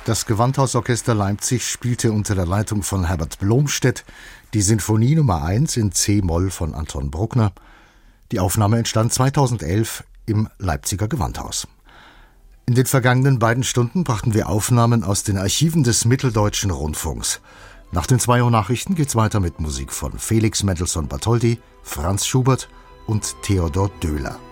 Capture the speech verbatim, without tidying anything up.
Das Gewandhausorchester Leipzig spielte unter der Leitung von Herbert Blomstedt die Sinfonie Nummer eins in C-Moll von Anton Bruckner. Die Aufnahme entstand zweitausendelf im Leipziger Gewandhaus. In den vergangenen beiden Stunden brachten wir Aufnahmen aus den Archiven des Mitteldeutschen Rundfunks. Nach den zwei Uhr Nachrichten geht's weiter mit Musik von Felix Mendelssohn Bartholdy, Franz Schubert und Theodor Döhler.